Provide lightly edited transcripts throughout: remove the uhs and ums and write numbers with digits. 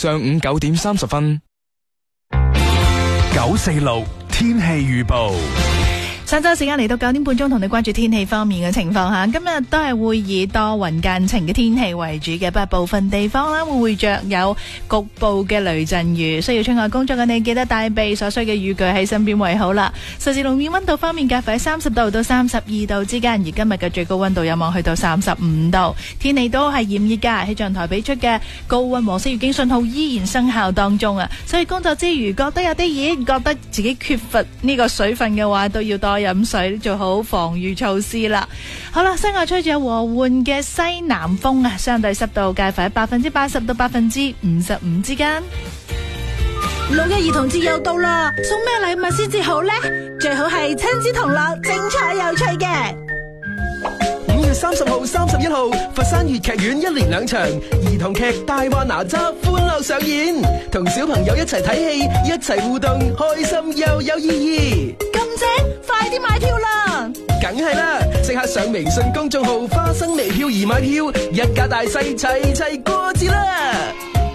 上午9點30分。 946天氣預報。 上晝時間嚟到9點半鐘，同你關注天氣方面嘅情況吓。今日都係會以多雲間晴嘅天氣為主嘅，不過部分地方啦會着有局部嘅雷陣雨，需要出外工作嘅你記得帶備所需嘅雨具喺身邊為好啦。實時路面溫度方面，介乎喺30度到32度之間，而今日嘅最高溫度有望去到35度。天氣都係炎熱㗎，氣象台俾出嘅高溫黃色預警信號依然生效當中啊。所以工作之餘覺得有啲熱，覺得自己缺乏呢個水分嘅話，都要多飲水，做好防禦措施啦。好啦，室外吹住有和緩嘅西南風啊，相對濕度介乎喺80%到55%之間。 6一兒童節又到啦，送咩禮物先至好呢？最好係親子同樂，精彩有趣嘅。 5月30號、31號，佛山粵劇院一連2場兒童劇《大話哪吒》歡樂上演，同小朋友一齊睇戲，一齊互動，開心又有意義。 咁正，快啲買票啦！ 梗係啦，即刻上微信公眾號花生微票而買票，一家大細齊齊過節啦！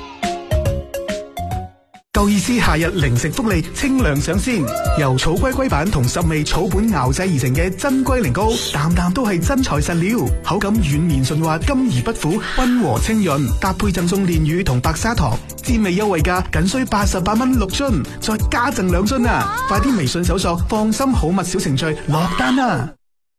夠意思夏日零食福利清涼上鮮，由草龜龜板同10味草本熬製而成嘅真龜苓膏，啖啖都係真材實料，口感軟綿順滑，甘而不苦，溫和清潤，搭配贈送煉乳同白砂糖，滋味優惠價僅需88蚊6樽，再加贈2樽啊！快啲微信搜索放心好物小程序落單啊！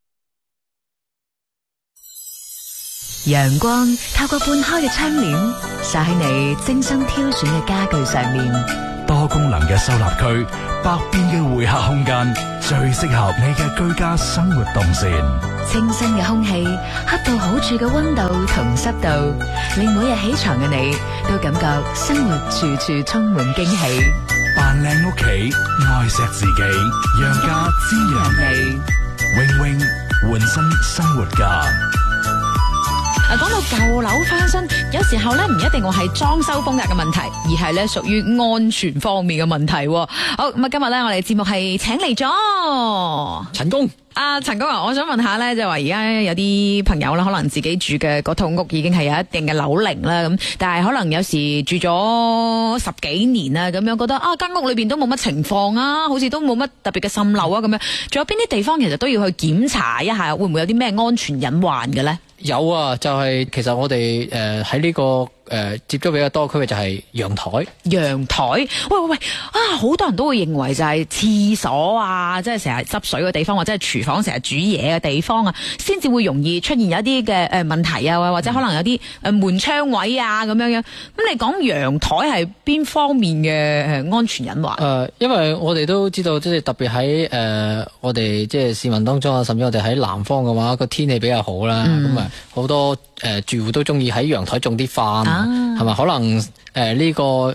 陽光透過半開嘅窗簾灑喺你精心挑選嘅家具上面， 多功能嘅收納區，百變嘅會客空間，最適合你嘅居家生活動線。 清新嘅空氣，恰到好處嘅溫度同濕度，令每日起床嘅你都感覺生活處處充滿驚喜。 扮靚屋企，愛錫自己，讓家滋養你。永永換新生活家。 講到舊樓翻新，有時候咧唔一定話係裝修風格嘅問題，而係咧屬於安全方面嘅問題。好，咁啊，今日咧我哋節目係請嚟咗陳工。 陳哥啊，我想問下咧，就係話而家有啲朋友啦，可能自己住嘅嗰套屋已經係有一定嘅樓齡啦，咁但係可能有時住咗10幾年啦，咁樣覺得間屋裏邊都冇乜情況啊，好似都冇乜特別嘅滲漏啊，咁樣，仲有邊啲地方其實都要去檢查一下，會唔會有啲咩安全隱患嘅咧？ 有啊，就係其實我哋喺呢個接觸比較多區嘅就係陽台。陽台，喂好多人都會認為就係廁所啊，即係成日執水嘅地方，或者係廚房成日煮嘢嘅地方啊，先至會容易出現有一啲嘅問題啊，或者可能有啲門窗位啊咁樣。咁你講陽台係邊方面嘅安全隱患？ 因為我哋都知道，即係特別喺我哋即係市民當中啊，甚至我哋喺南方嘅話，個天氣比較好啦，咁啊好多住戶都中意喺陽台種啲花，係咪？可能呢個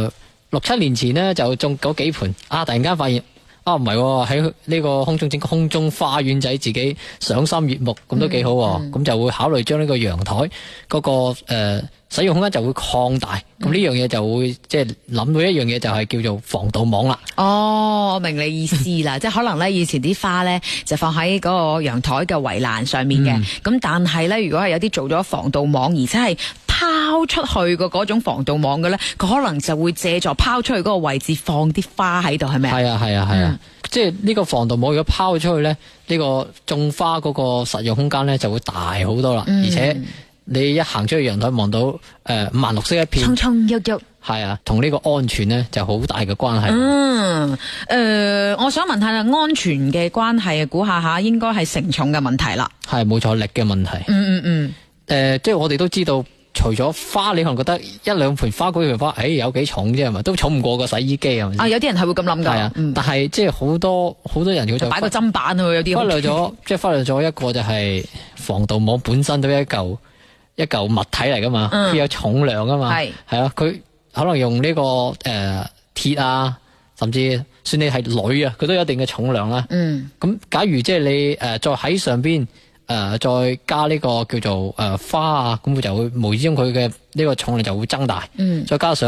6-7年前呢，就種嗰幾盆，突然間發現唔係喺呢個空中整個空中花園仔，自己賞心悅目，咁都幾好，咁就會考慮將呢個陽台嗰個使用空間就會擴大，咁呢樣嘢就會即係諗到一樣嘢，就係叫做防盜網啦。我明你意思啦，即係可能咧以前啲花咧就放喺嗰個陽台嘅圍欄上面嘅，咁但係咧如果係有啲做咗防盜網，而且係拋出去嘅嗰種防盜網嘅咧，佢可能就會借助拋出去嗰個位置放啲花喺度，係咪啊？係啊，即係呢個防盜網如果拋出去咧，呢個種花嗰個實用空間咧就會大好多啦，而且你一行出去陽台望到五顏六色一片，葱葱鬱鬱，係啊，同呢個安全咧就好大嘅關係。我想問下啦，安全嘅關係，估下應該係承重嘅問題啦。係冇錯，力嘅問題。即係我哋都知道，除咗花，你可能覺得1-2盆花嗰盆花，有幾重啫，係咪？都重唔過個洗衣機係咪？有啲人係會咁諗噶。係啊，但係即係好多人佢就擺個砧板去，有啲忽略咗一個就係防盜網本身都一嚿物體嚟噶嘛，佢有重量噶嘛，係啊，佢可能用呢個鐵啊，甚至算你係鋁啊，佢都有一定嘅重量啦。咁假如即係你再喺上邊再加呢個叫做花啊，咁佢就會無意中佢嘅呢個重量就會增大。再加上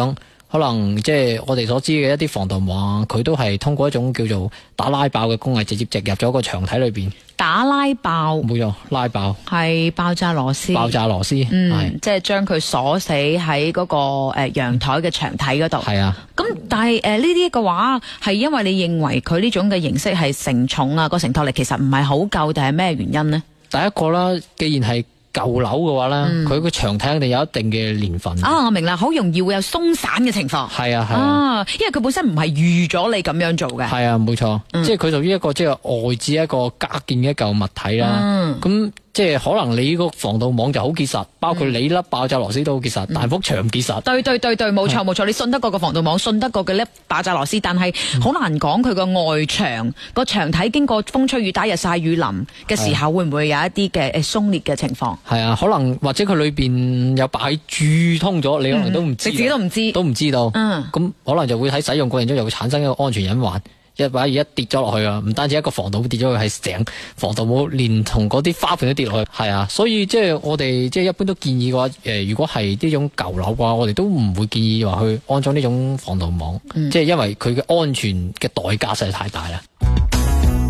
可能即係我哋所知嘅一啲防盜網，佢都係通過一種叫做打拉爆嘅工藝，直接植入咗個牆體裏邊。 打拉爆， 冇錯，拉爆係爆炸螺絲。 爆炸螺絲， 即係將佢鎖死喺嗰個陽台嘅牆體嗰度。 係啊。 咁但係呢啲嘅話，係因為你認為佢呢種嘅形式係承重啊，個承托力其實唔係好夠，定係咩原因呢？ 第一個啦，既然係舊樓嘅話咧，佢個牆體肯定有一定嘅年份。 我明啦，好容易會有鬆散嘅情況。 係啊， 因為佢本身唔係預咗你咁樣做嘅。 係啊，冇錯，即係佢屬於一個即係外置一個加建嘅一嚿物體啦。咁即係可能你呢個防盜網就好結實，包括你粒爆炸螺絲都好結實，但幅牆唔結實。對，冇錯，你信得過個防盜網，信得過嘅粒爆炸螺絲，但係好難講佢個外牆個牆體經過風吹雨打、日曬雨淋嘅時候，會唔會有一啲嘅鬆裂嘅情況？係啊，可能或者佢裏邊有擺注通咗，你可能都唔知，你自己都唔知道。咁可能就會喺使用過程中就會產生一個安全隱患。一跌咗落去啊！唔單止一個防盜跌咗去，係成防盜網連同嗰啲花盆都跌落去。係啊，所以即係我哋即係一般都建議嘅話，如果係呢種舊樓嘅話，我哋都唔會建議話去安裝呢種防盜網，即係因為佢嘅安全嘅代價實在太大啦。